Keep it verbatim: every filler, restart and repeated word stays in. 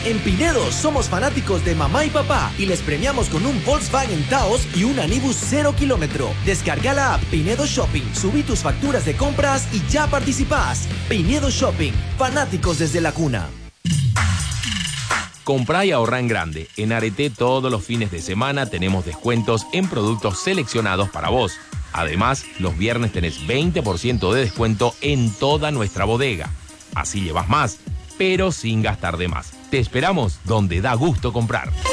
En Pinedo somos fanáticos de mamá y papá y les premiamos con un Volkswagen Taos y un Anibus cero kilómetro. Descarga la app Pinedo Shopping, subí tus facturas de compras y ya participás. Pinedo Shopping, fanáticos desde la cuna. Comprá y ahorrá en grande. En Areté todos los fines de semana tenemos descuentos en productos seleccionados para vos. Además, los viernes tenés veinte por ciento de descuento en toda nuestra bodega. Así llevas más, pero sin gastar de más. Te esperamos donde da gusto comprar.